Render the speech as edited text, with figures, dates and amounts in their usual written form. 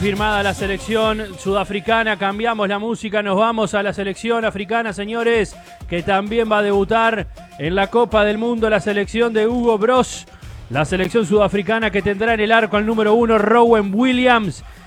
confirmada la selección sudafricana. Cambiamos la música, nos vamos a la selección africana, señores, que también va a debutar en la Copa del Mundo, la selección de Hugo Broos. La selección sudafricana que tendrá en el arco al número 1 Rowan Williams